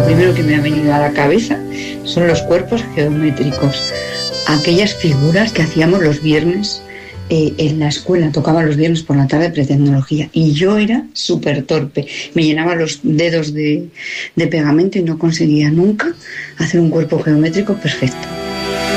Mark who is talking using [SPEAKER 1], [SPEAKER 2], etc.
[SPEAKER 1] primero que me ha venido a la cabeza son los cuerpos geométricos, aquellas figuras que hacíamos los viernes en la escuela, tocaba los viernes por la tarde pretecnología y yo era súper torpe, me llenaba los dedos de pegamento y no conseguía nunca hacer un cuerpo geométrico perfecto.